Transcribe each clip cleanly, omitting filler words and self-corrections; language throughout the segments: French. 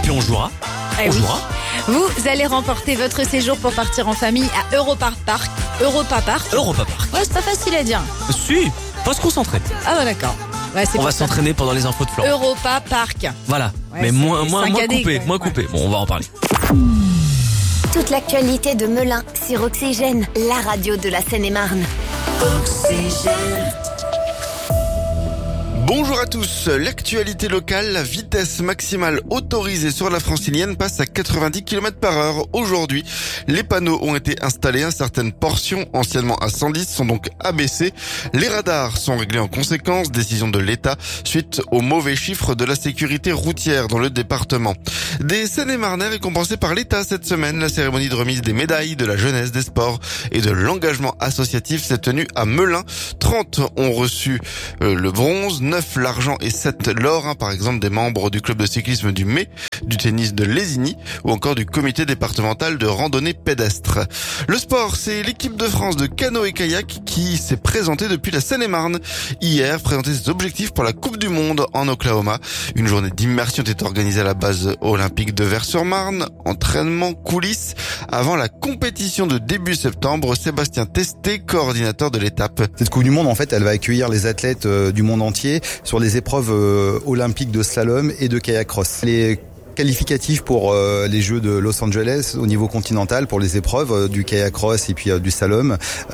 puis on jouera. Oui. Vous allez remporter votre séjour pour partir en famille à Europa Park. Europa Park. Ouais, c'est pas facile à dire. Si, faut se concentrer. Ah bah d'accord. Ouais, c'est On va pour ça. s'entraîner pendant les infos de Florent. Europa Park. Voilà, Ouais, mais c'est moins 5AD, coupé, quoi. moins coupé. Bon, on va en parler. Toute l'actualité de Melun sur Oxygène, la radio de la Seine-et-Marne. Bonjour à tous, l'actualité locale, la vitesse maximale autorisée sur la francilienne passe à 90 km/h. Aujourd'hui, les panneaux ont été installés à certaines portions, anciennement à 110, sont donc abaissés. Les radars sont réglés en conséquence, décision de l'État, suite aux mauvais chiffres de la sécurité routière dans le département. Des Seine-et-Marnais récompensés par l'État cette semaine, la cérémonie de remise des médailles de la jeunesse, des sports et de l'engagement associatif s'est tenue à Melun. 30 ont reçu le bronze, 9 l'argent et 7 l'or, par exemple des membres du club de cyclisme du Mai, du tennis de Lésigny ou encore du comité départemental de randonnée pédestre. Le sport, c'est l'équipe de France de canoë-kayak qui s'est présentée depuis la Seine-et-Marne. Hier, présentait ses objectifs pour la Coupe du Monde en Oklahoma. Une journée d'immersion était organisée à la base olympique de Vers-sur-Marne. Entraînement, coulisses. Avant la compétition de début septembre, Sébastien Testé, coordinateur de l'étape. Cette Coupe du Monde, en fait, elle va accueillir les athlètes du monde entier sur les épreuves olympiques de slalom et de kayak cross. Les qualificatif pour les Jeux de Los Angeles au niveau continental pour les épreuves du kayak cross et puis du slalom,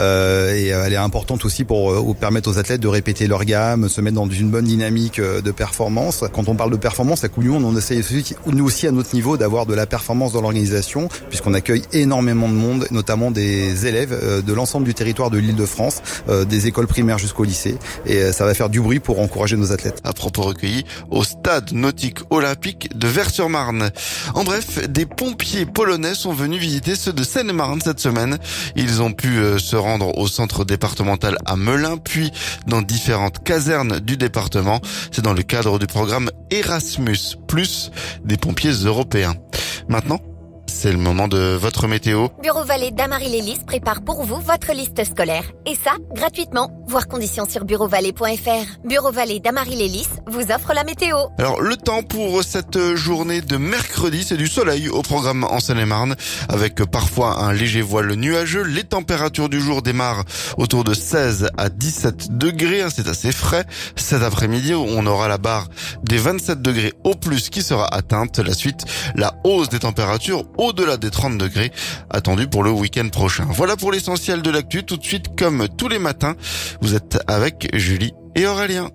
et elle est importante aussi pour permettre aux athlètes de répéter leur gamme, se mettre dans une bonne dynamique de performance. Quand on parle de performance, la Coupe du Monde, on essaie nous aussi à notre niveau d'avoir de la performance dans l'organisation, puisqu'on accueille énormément de monde, notamment des élèves de l'ensemble du territoire de l'Île-de-France, des écoles primaires jusqu'au lycée, et ça va faire du bruit pour encourager nos athlètes. À propos recueillis au stade nautique olympique de Vers-sur-Marne. En bref, des pompiers polonais sont venus visiter ceux de Seine-et-Marne cette semaine. Ils ont pu se rendre au centre départemental à Melun, puis dans différentes casernes du département. C'est dans le cadre du programme Erasmus+, des pompiers européens. Maintenant, c'est le moment de votre météo. Bureau Vallée d'Amarie-Lélis prépare pour vous votre liste scolaire. Et ça, gratuitement. Voir conditions sur bureauvallée.fr. Bureau Vallée d'Amarie-Lélis vous offre la météo. Alors, le temps pour cette journée de mercredi, c'est du soleil au programme en Seine-et-Marne, avec parfois un léger voile nuageux. Les températures du jour démarrent autour de 16 à 17 degrés, c'est assez frais. Cet après-midi, on aura la barre des 27 degrés au plus qui sera atteinte. La suite, la hausse des températures au-delà des 30 degrés attendus pour le week-end prochain. Voilà pour l'essentiel de l'actu. Tout de suite, comme tous les matins, vous êtes avec Julie et Aurélien.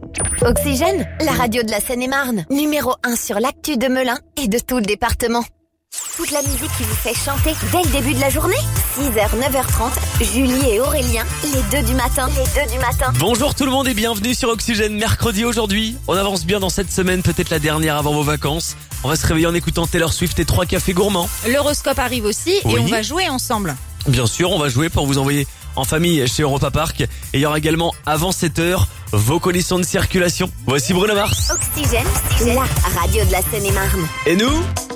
Oxygène, la radio de la Seine-et-Marne. Numéro 1 sur l'actu de Melun et de tout le département. Toute la musique qui vous fait chanter dès le début de la journée. 6h, 9h30, Julie et Aurélien, les deux du matin. Bonjour tout le monde et bienvenue sur Oxygène. Mercredi aujourd'hui, on avance bien dans cette semaine, peut-être la dernière avant vos vacances. On va se réveiller en écoutant Taylor Swift et 3 cafés gourmands. L'horoscope arrive aussi et Oui. on va jouer ensemble. Bien sûr, on va jouer pour vous envoyer en famille chez Europa Park. Et il y aura également, avant 7h, vos conditions de circulation. Voici Bruno Mars. Oxygène, la radio de la Seine-et-Marne. Et nous